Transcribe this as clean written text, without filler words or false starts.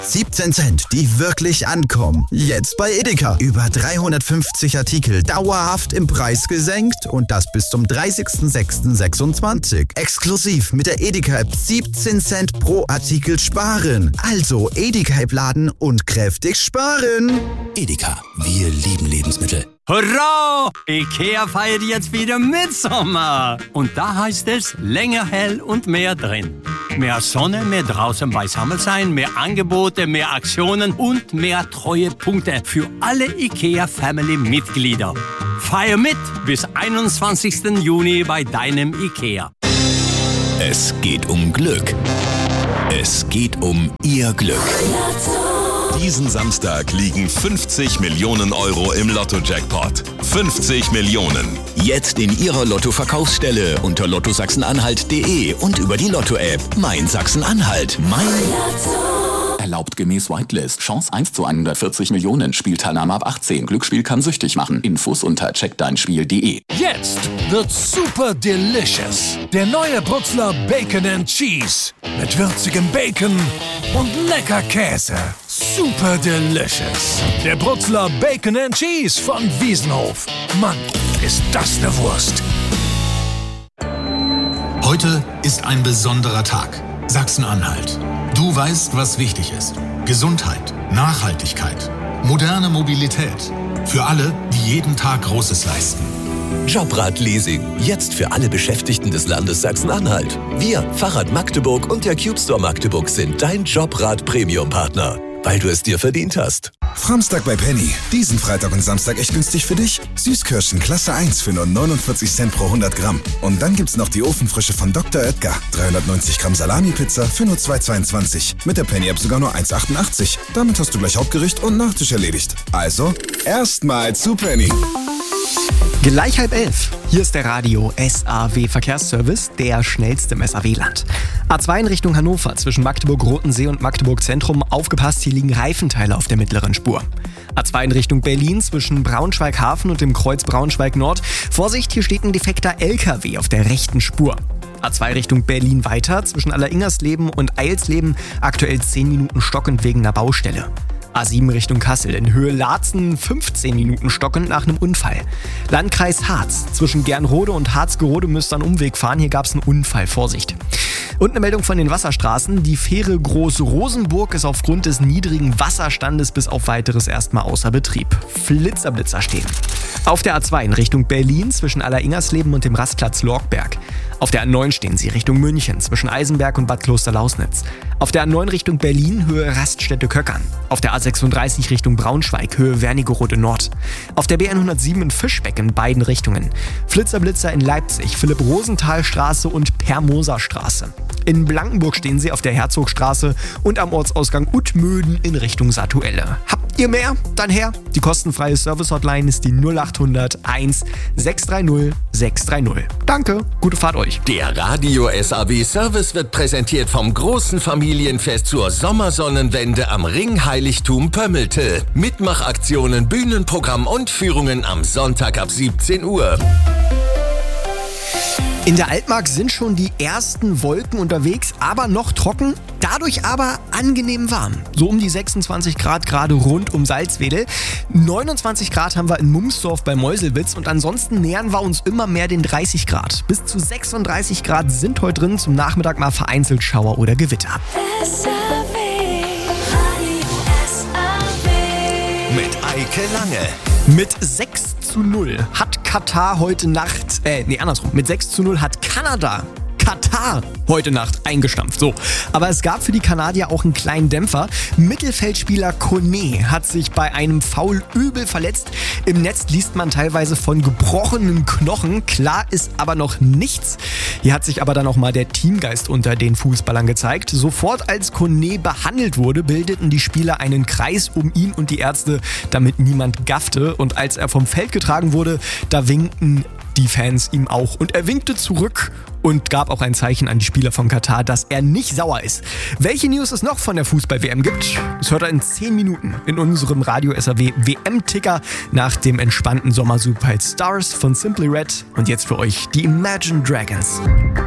17 Cent, die wirklich ankommen. Jetzt bei Edeka. Über 350 Artikel dauerhaft im Preis gesenkt und das bis zum 30.06.26. Exklusiv mit der Edeka-App 17 Cent pro Artikel sparen. Also Edeka-App laden und kräftig sparen. Edeka, wir lieben Lebensmittel. Hurra! Ikea feiert jetzt wieder Mitsommer. Und da heißt es länger hell und mehr drin. Mehr Sonne, mehr draußen beisammen sein, mehr Angebote, mehr Aktionen und mehr Treuepunkte für alle Ikea-Family-Mitglieder. Feier mit bis 21. Juni bei deinem Ikea. Es geht um Glück. Es geht um Ihr Glück. Diesen Samstag liegen 50 Millionen Euro im Lotto-Jackpot. 50 Millionen. Jetzt in Ihrer Lotto-Verkaufsstelle unter lottosachsen-anhalt.de und über die Lotto-App Mein Sachsen-Anhalt. Mein Lotto. Erlaubt gemäß Whitelist. Chance 1 zu 140 Millionen. Spielteilnahme ab 18. Glücksspiel kann süchtig machen. Infos unter checkdeinspiel.de. Jetzt wird super delicious. Der neue Brutzler Bacon and Cheese. Mit würzigem Bacon und lecker Käse. Super delicious. Der Brutzler Bacon and Cheese von Wiesenhof. Mann, ist das eine Wurst. Heute ist ein besonderer Tag. Sachsen-Anhalt. Du weißt, was wichtig ist. Gesundheit, Nachhaltigkeit, moderne Mobilität. Für alle, die jeden Tag Großes leisten. Jobrad-Leasing. Jetzt für alle Beschäftigten des Landes Sachsen-Anhalt. Wir, Fahrrad Magdeburg und der Cube Store Magdeburg sind dein Jobrad-Premium-Partner. Weil du es dir verdient hast. Framstag bei Penny. Diesen Freitag und Samstag echt günstig für dich. Süßkirschen Klasse 1 für nur 49 Cent pro 100 Gramm. Und dann gibt's noch die Ofenfrische von Dr. Oetker. 390 Gramm Salami-Pizza für nur 2,22. Mit der Penny-App sogar nur 1,88. Damit hast du gleich Hauptgericht und Nachtisch erledigt. Also, erstmal zu Penny. Gleich 10:30. Hier ist der Radio SAW Verkehrsservice, der schnellste im SAW-Land. A2 in Richtung Hannover zwischen Magdeburg-Rotensee und Magdeburg-Zentrum. Aufgepasst, hier liegen Reifenteile auf der mittleren Spur. A2 in Richtung Berlin zwischen Braunschweig-Hafen und dem Kreuz Braunschweig-Nord. Vorsicht, hier steht ein defekter LKW auf der rechten Spur. A2 Richtung Berlin weiter zwischen Alleringersleben und Eilsleben. Aktuell 10 Minuten stockend wegen einer Baustelle. A7 Richtung Kassel in Höhe Laatzen 15 Minuten stockend nach einem Unfall. Landkreis Harz zwischen Gernrode und Harzgerode müsst ihr einen Umweg fahren. Hier gab es einen Unfall. Vorsicht. Und eine Meldung von den Wasserstraßen. Die Fähre Groß-Rosenburg ist aufgrund des niedrigen Wasserstandes bis auf weiteres erstmal außer Betrieb. Blitzer stehen. Auf der A2 in Richtung Berlin zwischen Alleringersleben und dem Rastplatz Lorgberg. Auf der A9 stehen sie Richtung München zwischen Eisenberg und Bad Klosterlausnitz. Auf der A9 Richtung Berlin Höhe Raststätte Köckern. Auf der A36 Richtung Braunschweig Höhe Wernigerode Nord. Auf der B107 in Fischbeck in beiden Richtungen. Blitzer in Leipzig, Philipp-Rosenthal-Straße und Per-Moser-Straße. In Blankenburg stehen sie auf der Herzogstraße und am Ortsausgang Utmöden in Richtung Satuelle. Habt ihr mehr? Dann her. Die kostenfreie Service-Hotline ist die 0800 1 630 630. Danke, gute Fahrt euch. Der Radio SAW Service wird präsentiert vom großen Familienfest zur Sommersonnenwende am Ringheiligtum Pömmelte. Mitmachaktionen, Bühnenprogramm und Führungen am Sonntag ab 17 Uhr. In der Altmark sind schon die ersten Wolken unterwegs, aber noch trocken, dadurch aber angenehm warm. So um die 26 Grad gerade rund um Salzwedel. 29 Grad haben wir in Mumsdorf bei Meuselwitz und ansonsten nähern wir uns immer mehr den 30 Grad. Bis zu 36 Grad sind heute drin, zum Nachmittag mal vereinzelt Schauer oder Gewitter. Mit Eike Lange. Mit 6:0 hat Katar heute Nacht, mit 6:0 hat Katar heute Nacht eingestampft. So. Aber es gab für die Kanadier auch einen kleinen Dämpfer. Mittelfeldspieler Kone hat sich bei einem Foul übel verletzt. Im Netz liest man teilweise von gebrochenen Knochen. Klar ist aber noch nichts. Hier hat sich aber dann auch mal der Teamgeist unter den Fußballern gezeigt. Sofort als Kone behandelt wurde, bildeten die Spieler einen Kreis um ihn und die Ärzte, damit niemand gaffte. Und als er vom Feld getragen wurde, da winkten die Fans ihm auch. Und er winkte zurück und gab auch ein Zeichen an die Spieler von Katar, dass er nicht sauer ist. Welche News es noch von der Fußball-WM gibt, das hört er in 10 Minuten in unserem Radio SAW WM-Ticker nach dem entspannten Sommer-Super Stars von Simply Red. Und jetzt für euch die Imagine Dragons.